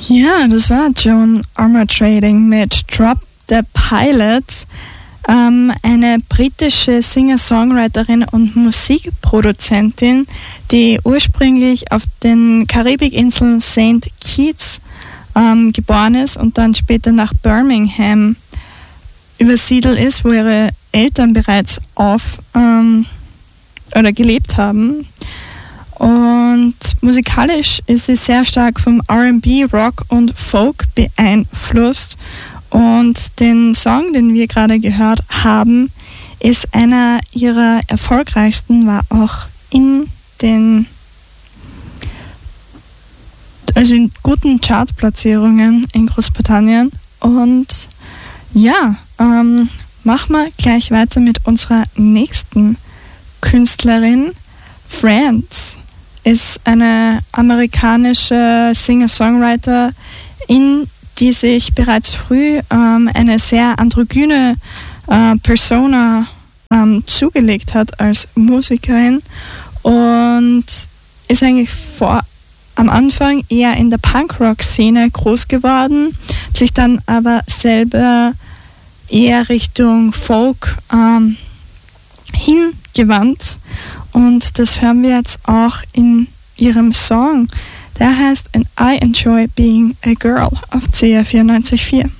Ja, das war Joan Armatrading mit Drop the Pilot, eine britische Singer-Songwriterin und Musikproduzentin, die ursprünglich auf den Karibikinseln St. Kitts geboren ist und dann später nach Birmingham übersiedelt ist, wo ihre Eltern bereits gelebt haben. Und musikalisch ist sie sehr stark vom R&B, Rock und Folk beeinflusst. Und den Song, den wir gerade gehört haben, ist einer ihrer erfolgreichsten, war auch in guten Chartplatzierungen in Großbritannien. Und ja, machen wir gleich weiter mit unserer nächsten Künstlerin. Friends ist eine amerikanische Singer-Songwriterin, die sich bereits früh eine sehr androgyne Persona zugelegt hat als Musikerin und ist eigentlich am Anfang eher in der Punkrock-Szene groß geworden, sich dann aber selber eher Richtung Folk hingewandt. Und das hören wir jetzt auch in ihrem Song. Der heißt And I Enjoy Being a Girl auf CR 94.4.